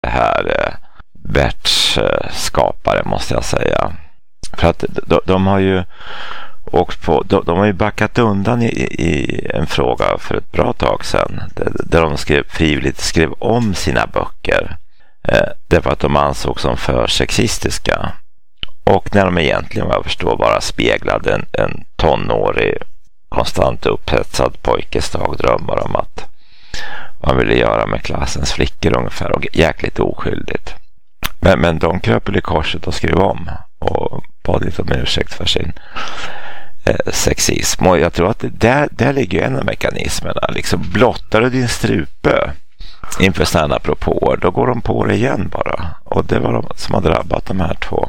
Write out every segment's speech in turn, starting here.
det här Berts skapare, måste jag säga. För att de har ju åkt på, de har ju backat undan i en fråga för ett bra tag sedan, där de frivilligt skrev om sina böcker därför att de ansågs som för sexistiska. Och när de egentligen, vad jag förstår, bara speglade en tonårig, konstant upphetsad pojkes dagdrömmar om att man ville göra med klassens flickor ungefär, och jäkligt oskyldigt. Men de kröp i korset och skrev om och bad lite om ursäkt för sin sexism. Och jag tror att där ligger en av mekanismerna. Liksom, blottar du din strupe inför sådana propåer, då går de på det igen bara. Och det var de som har drabbat de här två.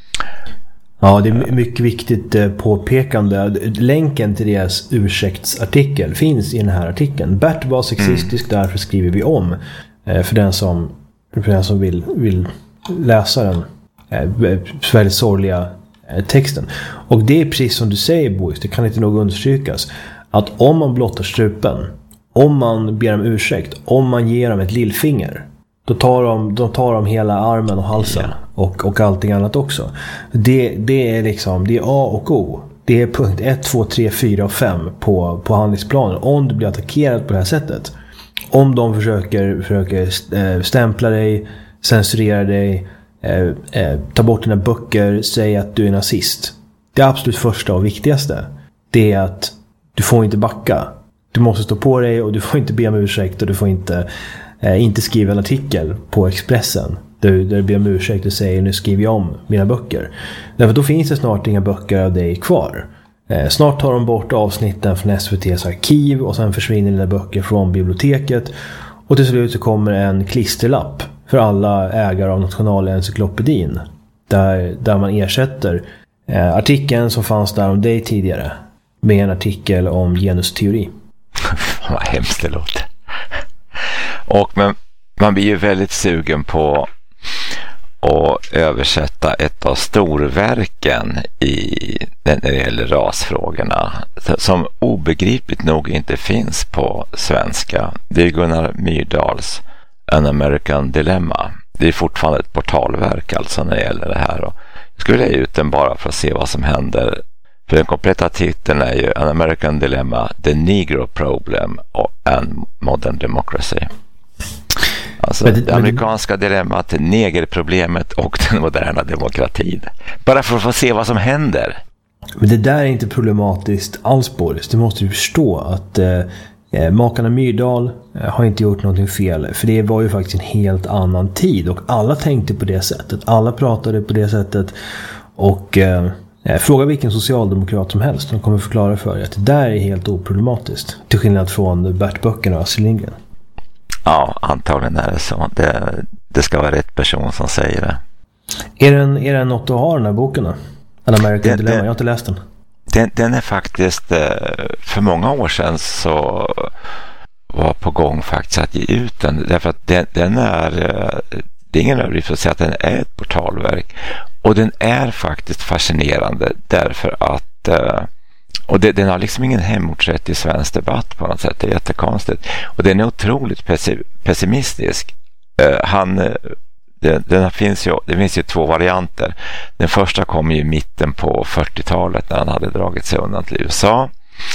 Ja, det är mycket viktigt påpekande. Länken till deras ursäktsartikel finns i den här artikeln. Bert var sexistisk, därför skriver vi om. För den som vill läsa den väldigt sorgliga texten. Och det är precis som du säger, Boris, det kan inte nog understrykas, att om man blottar strupen, om man ber om ursäkt, om man ger dem ett lillfinger, då tar de hela armen och halsen och allting annat också. Det är liksom, det är A och O. Det är punkt 1, 2, 3, 4 och 5 på handlingsplanen. Om du blir attackerad på det här sättet, om de försöker stämpla dig, censurera dig, ta bort dina böcker, säga att du är nazist. Det absolut första och viktigaste, det är att du får inte backa. Du måste stå på dig, och du får inte be om ursäkt, och du får inte skriva en artikel på Expressen där du ber om ursäkt och säger nu skriver jag om mina böcker. Därför då finns det snart inga böcker av dig kvar. Snart tar de bort avsnitten från SVT:s arkiv, och sen försvinner dina böcker från biblioteket, och till slut så kommer en klisterlapp för alla ägare av Nationalencyklopedin där man ersätter artikeln som fanns där om dig tidigare med en artikel om genusteori. Vad hemskt det låter. Men man blir ju väldigt sugen på att översätta ett av storverken när det gäller rasfrågorna, som obegripligt nog inte finns på svenska. Det är Gunnar Myrdals An American Dilemma. Det är fortfarande ett portalverk alltså när det gäller det här. Och jag skulle lägga ut den bara för att se vad som händer. För den kompletta titeln är ju An American Dilemma, The Negro Problem and Modern Democracy. Alltså det amerikanska dilemmat, negerproblemet och den moderna demokratin. Bara för att få se vad som händer. Men det där är inte problematiskt alls, Boris. Du måste ju förstå att makarna Myrdal har inte gjort någonting fel. För det var ju faktiskt en helt annan tid. Och alla tänkte på det sättet. Alla pratade på det sättet. Och fråga vilken socialdemokrat som helst. De kommer förklara för dig att det där är helt oproblematiskt. Till skillnad från Bert Böcken och Astrid Lindgren. Ja, antagligen är det så. Det ska vara rätt person som säger det. Är det något du har, den här boken då? An American Dilemma, jag har inte läst den. Den är faktiskt, för många år sedan så var på gång faktiskt att ge ut den. Därför att den är, det är ingen överdrift att säga att den är ett portalverk. Och den är faktiskt fascinerande därför att, och den har liksom ingen hemortsrätt i svensk debatt på något sätt. Det är jättekonstigt. Och den är otroligt pessimistisk. Det finns ju två varianter. Den första kom ju i mitten på 40-talet när han hade dragit sig undan till USA.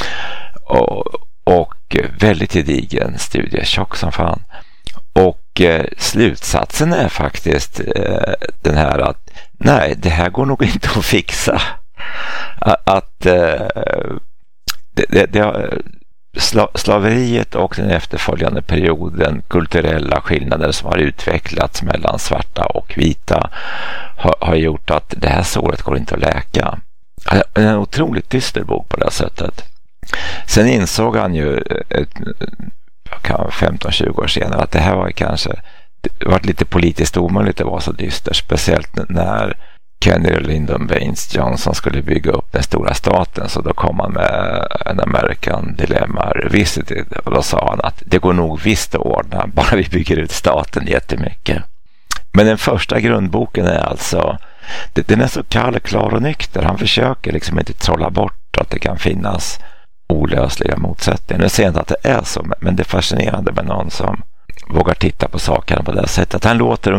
Och väldigt gedigen studie, tjock som fan. Och slutsatsen är faktiskt den här att nej, det här går nog inte att fixa. Att slaveriet och den efterföljande perioden, kulturella skillnader som har utvecklats mellan svarta och vita har gjort att det här såret går inte att läka. En otroligt dyster bok på det här sättet. Sen insåg han ju 15-20 år senare att det här var kanske varit lite politiskt omöjligt att vara så dyster, speciellt när Kennedy och Lyndon Baines Johnson skulle bygga upp den stora staten, så då kom han med en American Dilemma Revisited, och då sa han att det går nog visst att ordna, bara vi bygger ut staten jättemycket. Men den första grundboken är alltså, den är så kall, klar och nykter. Han försöker liksom inte trolla bort att det kan finnas olösliga motsättningar. Nu säger jag inte att det är så, men det är fascinerande med någon som vågar titta på sakerna på det sättet. Han låter